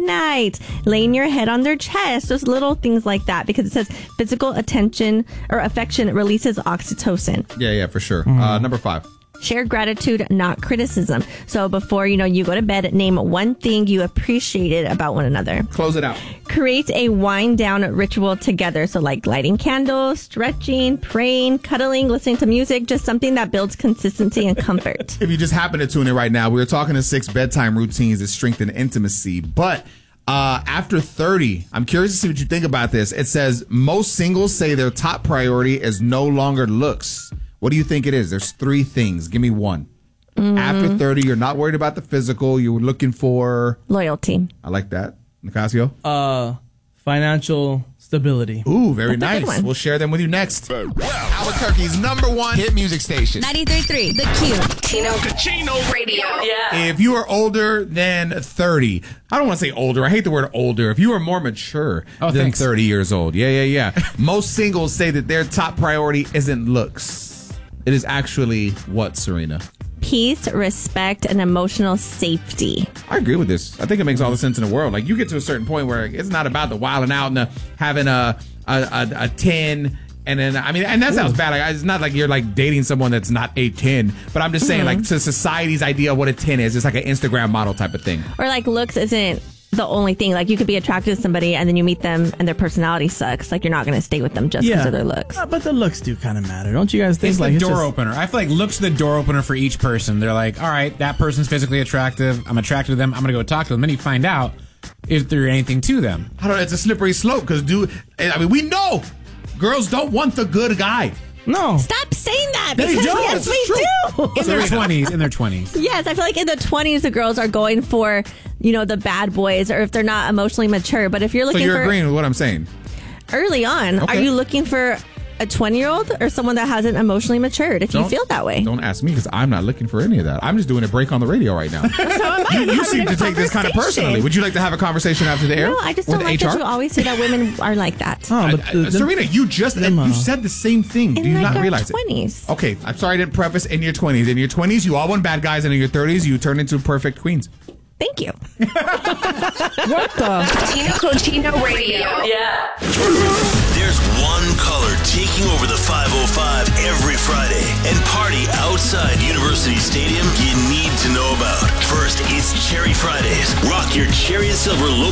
night, laying your head on their chest, just little things like that, because it says physical attention or affection releases oxytocin. Yeah, for sure. Number 5. Share gratitude, not criticism. So before, you go to bed, name one thing you appreciated about one another. Close it out. Create a wind down ritual together. So like lighting candles, stretching, praying, cuddling, listening to music, just something that builds consistency and comfort. If you just happen to tune in right now, we were talking to 6 bedtime routines that strengthen intimacy. But after 30, I'm curious to see what you think about this. It says most singles say their top priority is no longer looks. What do you think it is? There's 3 things. Give me one. After 30, you're not worried about the physical. You're looking for... loyalty. I like that. Nicasio? Financial stability. Ooh, very That's a good nice. one. We'll share them with you next. Albuquerque's #1 hit music station. 93.3 The Q. Radio. Yeah. If you are older than 30, I don't want to say older. I hate the word older. If you are more mature than thanks. 30 years old. Yeah. Most singles say that their top priority isn't looks. It is actually what, Serena? Peace, respect, and emotional safety. I agree with this. I think it makes all the sense in the world. Like, you get to a certain point where it's not about the wilding out and the having a 10. And then, and that sounds bad. Like, it's not like you're like dating someone that's not a 10. But I'm just saying, like, to society's idea of what a 10 is, it's like an Instagram model type of thing. Or like looks isn't the only thing. Like, you could be attracted to somebody and then you meet them and their personality sucks. Like, you're not going to stay with them just because of their looks. But the looks do kind of matter. Don't you guys think? It's Like, the it's door just- opener. I feel like looks the door opener for each person. They're like, all right, that person's physically attractive. I'm attracted to them. I'm going to go talk to them. Then you find out if there's anything to them. I don't know. It's a slippery slope because, we know girls don't want the good guy. No. Stop saying that, They because don't. yes, It's we true. do. In their 20s. Yes, I feel like in the 20s, the girls are going for, the bad boys, or if they're not emotionally mature. But if you're So looking you're for agreeing with what I'm saying? early on, Okay. are you looking for a 20-year-old or someone that hasn't emotionally matured, if you feel that way? Don't ask me because I'm not looking for any of that. I'm just doing a break on the radio right now. You seem to take this kind of personally. Would you like to have a conversation after the air? No, I just don't with like HR? that you always say that women are like that. Oh, but Serena, you said the same thing. Do In you like not our realize 20s. it? Okay, I'm sorry I didn't preface in your 20s. In your 20s, you all want bad guys, and in your 30s, you turn into perfect queens. Thank you. what the? Tino Radio. Yeah. There's one color taking over the 505 every Friday and party outside University Stadium you need to know about. First, it's Cherry Fridays. Rock your cherry and silver local